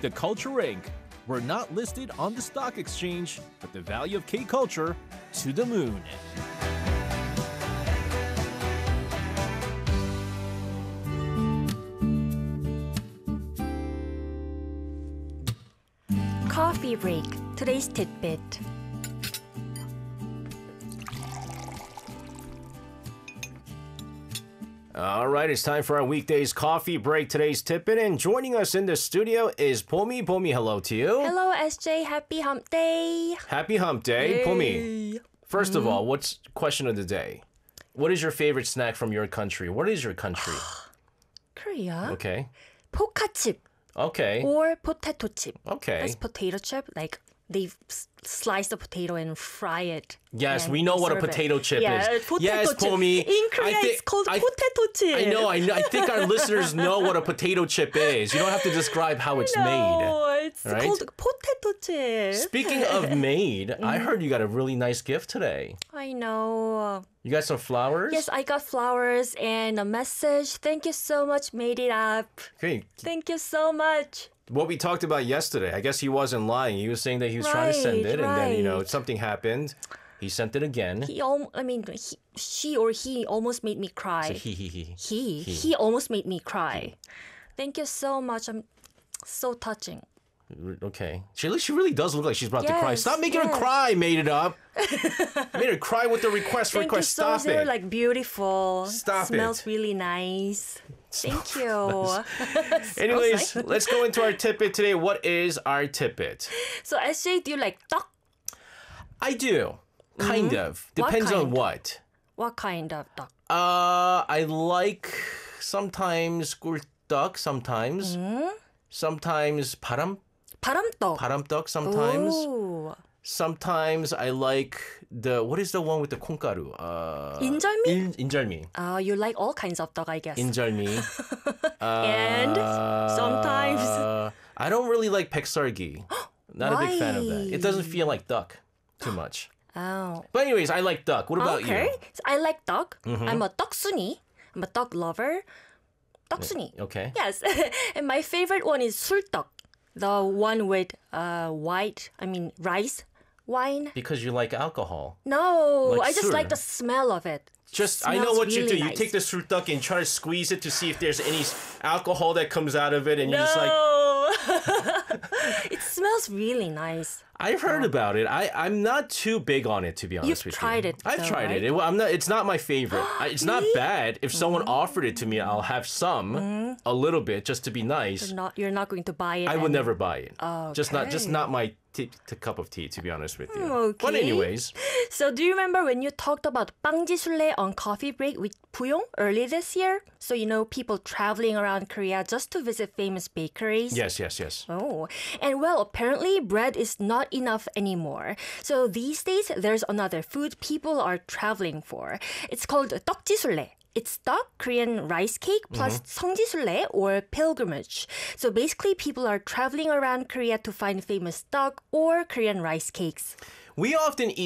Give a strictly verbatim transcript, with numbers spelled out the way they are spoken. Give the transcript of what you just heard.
The Culture Incorporated. We're not listed on the stock exchange, but the value of K-culture to the moon. Coffee break. Today's tidbit. All right, it's time for our weekdays coffee break. Today's tidbit, and joining us in the studio is Pomi. Pomi, hello to you. Hello, S J. Happy Hump Day. Happy Hump Day, Yay. Pomi. First of all, what's question of the day? What is your favorite snack from your country? What is your country? Korea. Okay. 포카칩 Okay. or potato chip. Okay. That's potato chip. Like they s- slice the potato and fry it. Yes, and we know what a serve it. potato chip yeah, is. Potato Yes, chip. Pomi. In Korea, I thi- it's called I- potato chip. I know, I know. I think our listeners know what a potato chip is. You don't have to describe how it's No, made. it's right? called potato chip. Speaking of made, I Mm-hmm. heard you got a really nice gift today. I know. You got some flowers? Yes, I got flowers and a message. Thank you so much. Made it up. Okay. Thank you so much. What we talked about yesterday, I guess he wasn't lying. He was saying that he was trying to send Right, it, and then, you know, right. something happened. He sent it again. He, al- I mean, he, she or he almost made me cry. So he, he, he. He, he almost made me cry. Thank you so much. I'm so touching. Okay. She, she really does look like she's about to cry. Yes, Stop making her yes. cry, made it up. Made her cry with the request for Thank you request. so Stop much. They're it. like beautiful. Stop Smells it. really nice. Thank you. Anyways, Smells nice. let's go into our tidbit today. What is our tidbit? So S J, do you like 떡? I do. Kind of. What Depends on kind? what. What kind of 떡? Uh, I like sometimes 꿀떡, sometimes. Mm-hmm. Sometimes 바람, 바람떡. 바람떡, sometimes. Ooh. Sometimes I like the, what is the one with the 콩가루? Uh, 인절미? 인, 인절미. Uh, you like all kinds of 떡, I guess. 인절미. and sometimes. Uh, I don't really like 백설기. Not a big fan of that. Why? It doesn't feel like duck too much. Oh. But anyways, I like duck. What about Okay. you? So I like 떡. Mm-hmm. I'm a 떡순이. I'm a 떡 lover. 떡순이. Okay. Yes. And my favorite one is 술떡. The one with uh, white, I mean rice wine. Because you like alcohol. No, Like I just sur. like the smell of it. Just, I know Smells what you really do. You nice. take the surtuck and try to squeeze it to see if there's any s- alcohol that comes out of it, and you just like. No. It smells really nice. I've heard about it. I I'm not too big on it, to be honest You've with tried you. it, I've though, tried right? it. it. well, I'm not. It's not my favorite. I- it's not Really? bad. If someone offered it to me, I'll have some, a little bit, just to be nice. You're not, you're not going to buy it. I would and- never buy it. Just not, just Okay. not my t- t- cup of tea, to be honest with you. okay. But anyways, So do you remember when you talked about 빵지술래 on Coffee Break with Puyong early this year? So you know people traveling around Korea just to visit famous bakeries. yes, yes, yes. Oh, and well, apparently bread is not enough anymore. So these days, there's another food people are traveling for. It's called 떡지술래. It's 떡, Korean rice cake, plus 성지술래 or pilgrimage. So basically, people are traveling around Korea to find famous 떡 or Korean rice cakes. We often eat